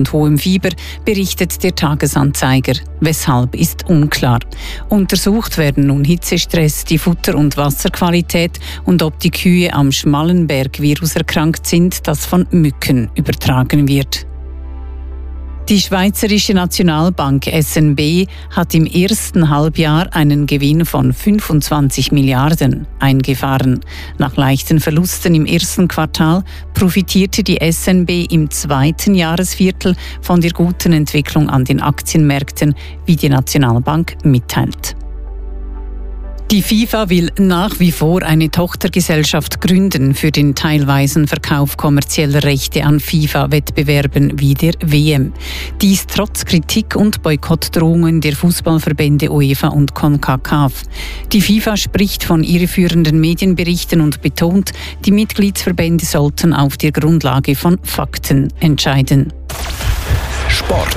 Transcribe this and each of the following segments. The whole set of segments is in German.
und hohem Fieber, berichtet der Tagesanzeiger. Weshalb ist unklar. Untersucht werden nun Hitzestress, die Futter- und Wasserqualität und ob die Kühe am Schmallenberg-Virus erkrankt sind, das von Mücken übertragen wird. Die Schweizerische Nationalbank SNB hat im ersten Halbjahr einen Gewinn von 25 Milliarden eingefahren. Nach leichten Verlusten im ersten Quartal profitierte die SNB im zweiten Jahresviertel von der guten Entwicklung an den Aktienmärkten, wie die Nationalbank mitteilt. Die FIFA will nach wie vor eine Tochtergesellschaft gründen für den teilweisen Verkauf kommerzieller Rechte an FIFA-Wettbewerben wie der WM. Dies trotz Kritik und Boykottdrohungen der Fußballverbände UEFA und CONCACAF. Die FIFA spricht von irreführenden Medienberichten und betont, die Mitgliedsverbände sollten auf der Grundlage von Fakten entscheiden. Sport.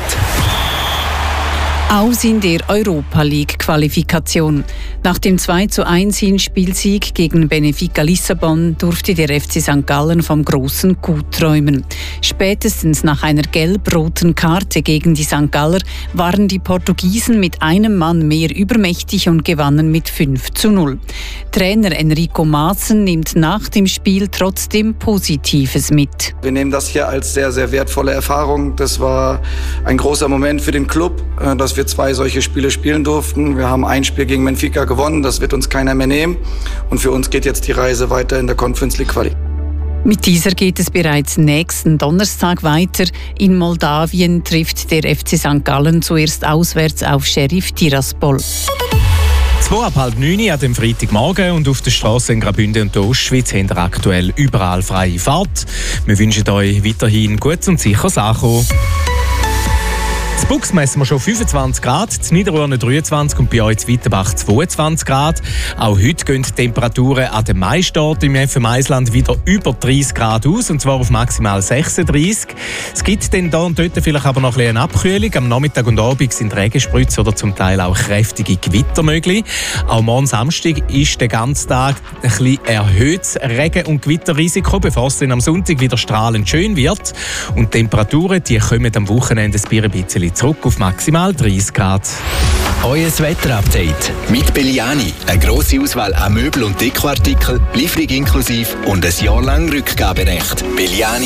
Aus in der Europa-League-Qualifikation. Nach dem 2:1 Hinspielsieg gegen Benfica Lissabon durfte der FC St. Gallen vom Großen gut träumen. Spätestens nach einer gelb-roten Karte gegen die St. Galler waren die Portugiesen mit einem Mann mehr übermächtig und gewannen mit 5:0. Trainer Enrico Maaßen nimmt nach dem Spiel trotzdem Positives mit. Wir nehmen das hier als sehr, sehr wertvolle Erfahrung. Das war ein großer Moment für den Club, dass wir 2 solche Spiele spielen durften. Wir haben ein Spiel gegen Benfica gewonnen, das wird uns keiner mehr nehmen. Und für uns geht jetzt die Reise weiter in der Conference League Quali. Mit dieser geht es bereits nächsten Donnerstag weiter. In Moldawien trifft der FC St. Gallen zuerst auswärts auf Sheriff Tiraspol. 8:30 an dem Freitagmorgen und auf der Straße in Graubünden und der Ostschweiz haben wir aktuell überall freie Fahrt. Wir wünschen euch weiterhin gutes und sicheres Ankommen. In Bux messen wir schon 25 Grad, in Niederurne 23 und bei euch in Wittenbach 22 Grad. Auch heute gehen die Temperaturen an den meisten Orten im FM-Eisland wieder über 30 Grad aus, und zwar auf maximal 36. Es gibt dann hier und dort vielleicht aber noch eine Abkühlung. Am Nachmittag und Abend sind Regenspritzen oder zum Teil auch kräftige Gewitter möglich. Auch morgen Samstag ist der ganze Tag ein bisschen erhöhtes Regen- und Gewitterrisiko, bevor es dann am Sonntag wieder strahlend schön wird. Und die Temperaturen die kommen am Wochenende ein bisschen zurück auf maximal 30 Grad. Euer Wetterupdate mit Belliani. Eine grosse Auswahl an Möbel- und Dekoartikeln, Lieferung inklusive und ein Jahr lang Rückgaberecht. Belliani.